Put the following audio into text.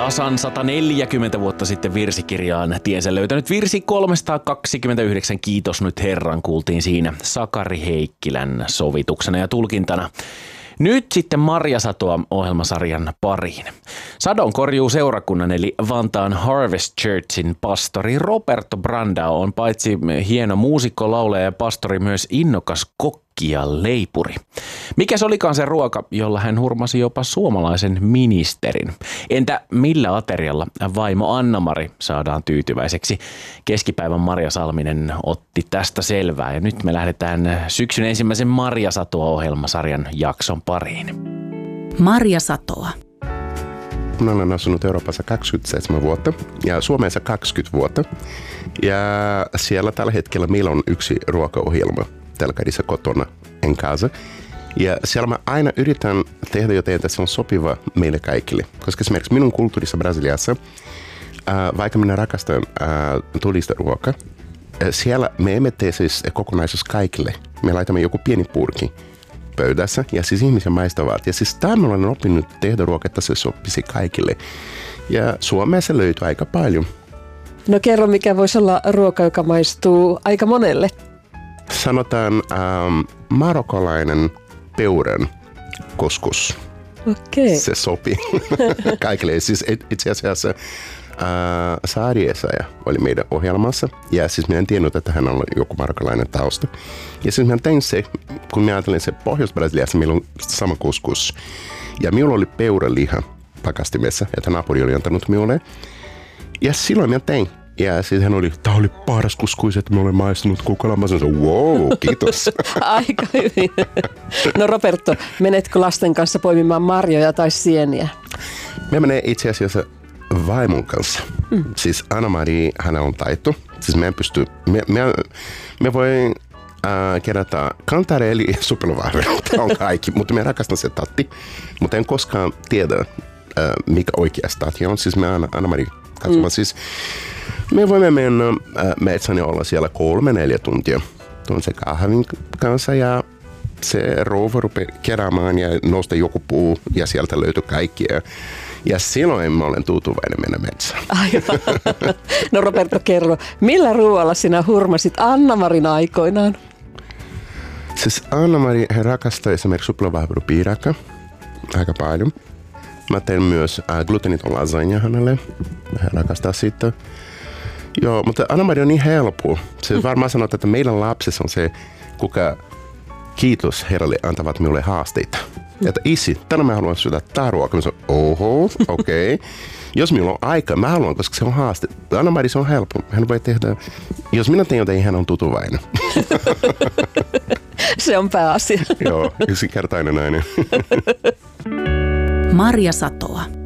Tasan 140 vuotta sitten virsikirjaan tiensä löytänyt virsi 329, kiitos nyt Herran, kuultiin siinä Sakari Heikkilän sovituksena ja tulkintana. Nyt sitten Marjasatoa ohjelmasarjan pariin. Sadonkorjuu seurakunnan eli Vantaan Harvest Churchin pastori Roberto Brandao on paitsi hieno muusikko, laulaja ja pastori myös innokas kokki ja leipuri. Mikäs olikaan se ruoka, jolla hän hurmasi jopa suomalaisen ministerin? Entä millä aterialla vaimo Anna-Mari saadaan tyytyväiseksi? Keskipäivän Marja Salminen otti tästä selvää ja nyt me lähdetään syksyn ensimmäisen Marjasatoa-ohjelmasarjan jakson pariin. Marjasatoa. Minä olen asunut Euroopassa 27 vuotta ja Suomessa 20 vuotta. Ja siellä tällä hetkellä meillä on yksi ruokaohjelma telkarissa kotona en casa. Ja siellä mä aina yritän tehdä jotain, että se on sopiva meille kaikille. Koska esimerkiksi minun kulttuurissa Brasiliassa, vaikka minä rakastan tulista ruokaa, siellä me emme tee siis kokonaisuus kaikille. Me laitamme joku pieni purki pöydässä ja siis ihmisiä maistavat. Ja siis tämä olen oppinut tehdä ruokaa, että se sopisi kaikille. Ja Suomessa löytyy aika paljon. No kerro, mikä voisi olla ruoka, joka maistuu aika monelle? Sanotaan marokkolainen peuran couscous. Okei. Se sopii kaikille. Siis itse asiassa Saari Essayah oli meidän ohjelmassa. Ja siis minä en tiennyt, että hän on joku marokkolainen tausta. Ja siis minä tein se, kun minä ajattelin se Pohjois-Brasiliassa, meillä on sama couscous. Ja minulla oli peuraliha pakastimessa, että naapuri oli antanut minulle. Ja silloin minä tein. Ja siis hän oli, tämä oli paras couscous, että mä olen maistunut kukalla. Mä sanoin, wow, kiitos. Aika hyvin. No Roberto, menetkö lasten kanssa poimimaan marjoja tai sieniä? Me menee itse asiassa vaimon kanssa. Siis Anna-Mari, hän on taito. Siis me en pysty, me voi kerätä kantarelli ja supeluvahveri. Tämä on kaikki, mutta me rakastan se tatti. Mutta en koskaan tiedä, mikä oikea tatti on. Siis me Anna-Mari katsomaan. Siis me voimme mennä metsään ja olla siellä 3-4 tuntia tuon se kahvin kanssa ja se rouva rupeaa keräämään ja nostaa joku puu ja sieltä löytyy kaikkia. Ja silloin mä olen tyytyväinen mennä metsään. No Roberto, kerro, millä ruoalla sinä hurmasit Anna-Marin aikoinaan? Siis Anna-Mari, hän rakastaa esimerkiksi suplavahverupiirakka aika paljon. Mä teen myös gluteniton lasagne hänelle. Hän rakastaa sitä. Joo, mutta Anna-Mari on niin helppo. Se varmaan sanot, että meidän lapsissa on se, kuka kiitos Herralle antavat minulle haasteita. Että isi, tänään mä haluan syödä tää ruokaa. Mä sanon, oho, okei. Jos minulla on aika, mä haluan, koska se on haaste. Anna-Mari, se on helppo. Hän voi tehdä, jos minä teen jotain, hän on tyytyväinen. Se on pääasia. Joo, yksinkertainen nainen. Marjasatoa.